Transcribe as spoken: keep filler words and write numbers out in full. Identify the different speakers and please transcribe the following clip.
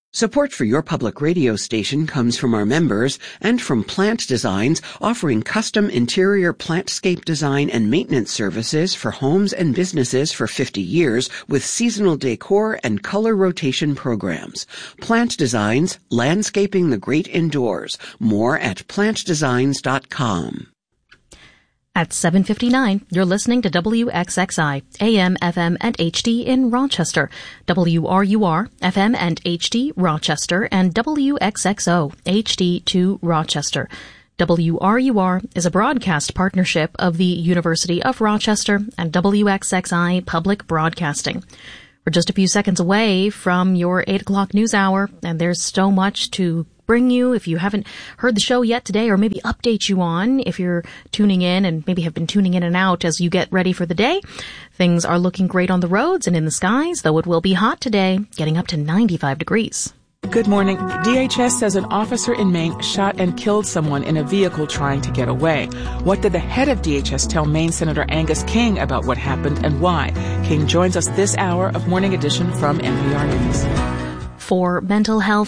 Speaker 1: Support for your public radio station comes from our members and from Plant Designs, offering custom interior plantscape design and maintenance services for homes and businesses for fifty years with seasonal decor and color rotation programs. Plant Designs, landscaping the great indoors. More at plant designs dot com.
Speaker 2: At seven fifty-nine, you're listening to W X X I, A M, F M, and H D in Rochester, W R U R, F M and H D, Rochester, and W X X O, H D two, Rochester. W R U R is a broadcast partnership of the University of Rochester and W X X I Public Broadcasting. We're just a few seconds away from your eight o'clock news hour, and there's so much to bring you if you haven't heard the show yet today, or maybe update you on if you're tuning in and maybe have been tuning in and out as you get ready for the day. Things are looking great on the roads and in the skies, though it will be hot today, getting up to ninety-five degrees.
Speaker 3: Good morning. D H S says an officer in Maine shot and killed someone in a vehicle trying to get away. What did the head of D H S tell Maine Senator Angus King about what happened and why? King joins us this hour of Morning Edition from N P R News.
Speaker 2: For mental health